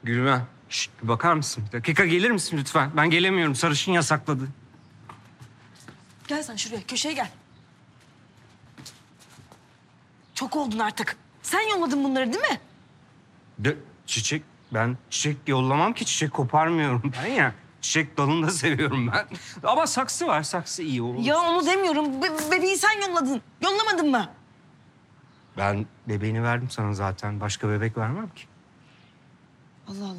Gülben, şişt, bir bakar mısın? Bir dakika gelir misin lütfen? Ben gelemiyorum. Sarışın yasakladı. Gel sen şuraya, köşeye gel. Çok oldun artık. Sen yolladın bunları değil mi? Çiçek, ben çiçek yollamam ki. Çiçek koparmıyorum ben ya. Çiçek dalını da seviyorum ben. Ama saksı var, saksı iyi olur. Ya onu demiyorum. Bebeği sen yolladın. Yollamadın mı? Ben bebeğini verdim sana zaten. Başka bebek vermem ki. Allah Allah.